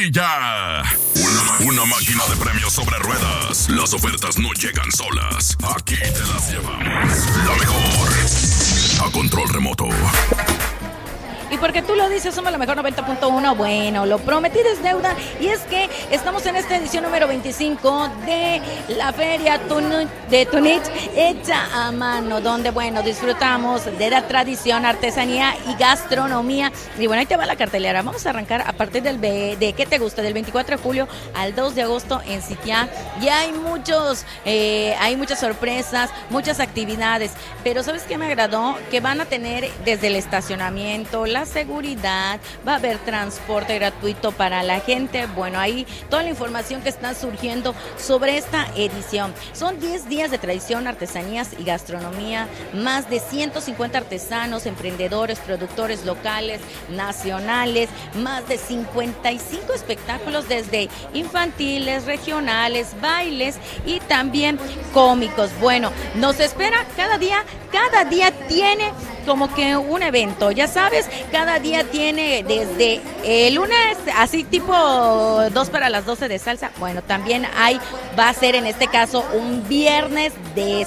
Carrilla. Una máquina de premios sobre ruedas. Las ofertas no llegan solas. Aquí te las llevamos. La mejor. A control remoto. Y porque tú lo dices, somos la mejor 90.1. Bueno, lo prometido es deuda. Y es que estamos en esta edición número 25 de la Feria de Tunich hecha a mano, donde, bueno, disfrutamos de la tradición, artesanía y gastronomía. Y bueno, ahí te va la cartelera. Vamos a arrancar a partir de ¿qué te gusta? Del 24 de julio al 2 de agosto en Sitiá. Y hay muchas sorpresas, muchas actividades. Pero ¿sabes qué me agradó? Que van a tener desde el estacionamiento, la seguridad, va a haber transporte gratuito para la gente. Bueno, ahí toda la información que está surgiendo sobre esta edición. Son 10 días de tradición, artesanías y gastronomía, más de 150 artesanos, emprendedores, productores locales, nacionales, más de 55 espectáculos desde infantiles, regionales, bailes y también cómicos. Bueno, nos espera cada día tiene como que un evento, ya sabes, cada día tiene desde el lunes, así tipo 2 para las 12 de salsa. Bueno, también va a ser en este caso un viernes de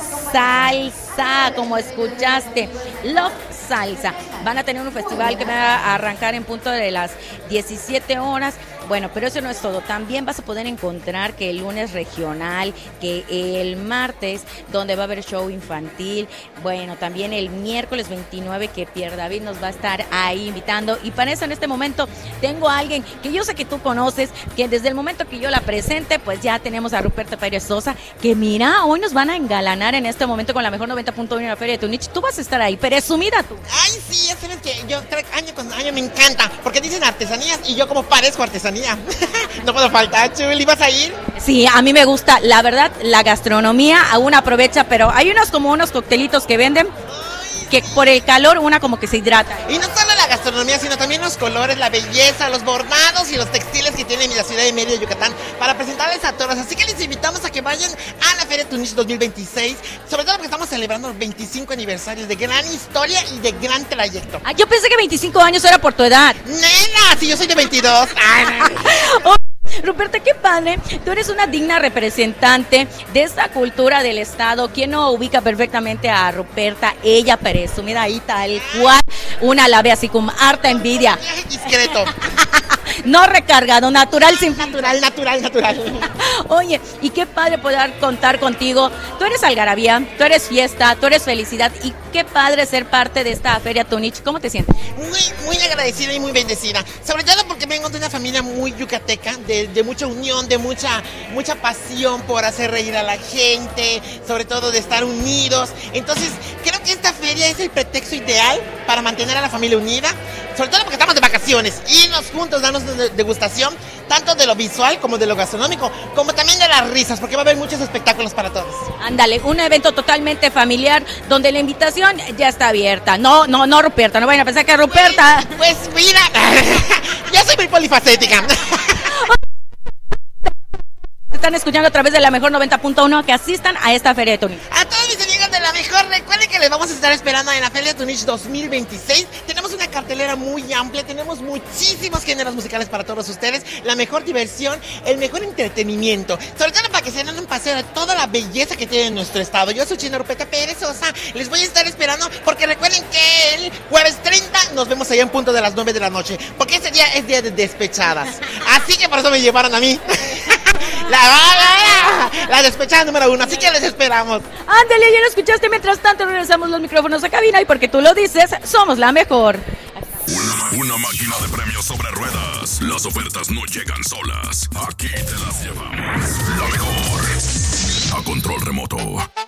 salsa, como escuchaste, Love Salsa. Van a tener un festival que va a arrancar en punto de las 17 horas. Bueno, pero eso no es todo. También vas a poder encontrar que el lunes regional, que el martes, donde va a haber show infantil. Bueno, también el miércoles 29, que Pierre David nos va a estar ahí invitando. Y para eso, en este momento, tengo a alguien que yo sé que tú conoces, que desde el momento que yo la presente, pues ya tenemos a Ruperta Pérez Sosa, que mira, hoy nos van a engalanar en este momento con la mejor 90.1 en la Feria de Tunich. Tú vas a estar ahí, presumida tú. Ay, sí, ya sabes que yo año con año me encanta, porque dicen artesanías y yo como parezco artesanía. No puedo faltar, Chuli, ¿vas a ir? Sí, a mí me gusta, la verdad, la gastronomía, aún aprovecha, pero hay unos coctelitos que venden que por el calor una como que se hidrata. Y no solo la gastronomía, sino también los colores, la belleza, los bordados y los textiles que tiene la ciudad de Mérida, Yucatán, para presentarles a todos. Así que les invitamos a que vayan a la Feria Tunich 2026, sobre todo porque estamos celebrando los 25 aniversarios de gran historia y de gran trayecto. Yo pensé que 25 años era por tu edad. ¡Nena! Si yo soy de 22. Ruperta, qué padre, tú eres una digna representante de esta cultura del estado. ¿Quién no ubica perfectamente a Ruperta? Ella presumida ahí tal cual, una la ve así con harta envidia. Discreto. No recargado, natural, sin natural. Oye, y qué padre poder contar contigo. Tú eres algarabía, tú eres fiesta, tú eres felicidad, y qué padre ser parte de esta Feria Tunich. ¿Cómo te sientes? Muy agradecida y muy bendecida, sobre todo porque vengo de una familia muy yucateca, de mucha unión, de mucha pasión por hacer reír a la gente, sobre todo de estar unidos. Entonces, creo que esta feria es el pretexto ideal para mantener a la familia unida, sobre todo porque estamos de vacaciones, irnos juntos, darnos degustación, tanto de lo visual como de lo gastronómico, como también de las risas, porque va a haber muchos espectáculos para todos. Ándale, un evento totalmente familiar, donde la invitación ya está abierta. No, Ruperta, no vayan a pensar que es Ruperta. Pues mira, yo soy muy polifacética. Están escuchando a través de la mejor 90.1, que asistan a esta Feria de Tunich. A todos mis amigos de la mejor, recuerden que les vamos a estar esperando en la Feria de Tunich 2026. Tenemos una cartelera muy amplia, tenemos muchísimos géneros musicales para todos ustedes, la mejor diversión, el mejor entretenimiento, sobre todo para que se den un paseo de toda la belleza que tiene nuestro estado. Yo soy China Ruperta Pérez Sosa, les voy a estar esperando, porque recuerden que el jueves 30 nos vemos allá en punto de las 9 de la noche, porque ese día es día de despechadas, así que por eso me llevaron a mí. La despechada número 1, así que les esperamos. Ándale, ya lo escuchaste. Mientras tanto, regresamos los micrófonos a cabina, y porque tú lo dices, somos la mejor. Una máquina de premios sobre ruedas. Las ofertas no llegan solas. Aquí te las llevamos. La mejor. A control remoto.